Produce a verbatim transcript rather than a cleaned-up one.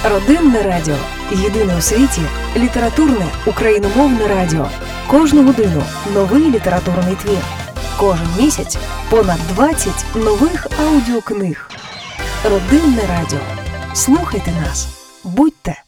Родинне радіо. Єдине у світі літературне україномовне радіо. Кожну годину новий літературний твір. Кожен місяць понад двадцять нових аудіокниг. Родинне радіо. Слухайте нас. Будьте